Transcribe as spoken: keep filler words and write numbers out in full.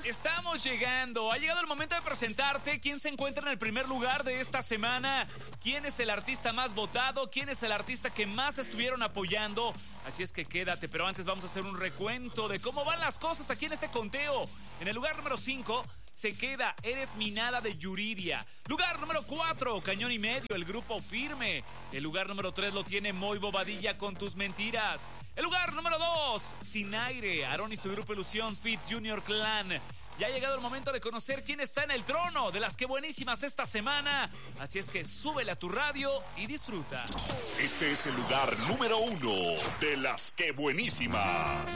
Estamos llegando. Ha llegado el momento de presentarte quién se encuentra en el primer lugar de esta semana, quién es el artista más votado, quién es el artista que más estuvieron apoyando. Así es que quédate, pero antes vamos a hacer un recuento de cómo van las cosas aquí en este conteo. En el lugar número cinco se queda Eres mi nada de Yuridia. Lugar número cuatro, Cañón y Medio, el grupo Firme. El lugar número tres lo tiene Moy Bobadilla con Tus Mentiras. El lugar número dos, Sin Aire, Aarón y su grupo Ilusión Fit Junior Clan. Ya ha llegado el momento de conocer quién está en el trono de las que buenísimas esta semana. Así es que súbele a tu radio y disfruta. Este es el lugar número uno de las que buenísimas.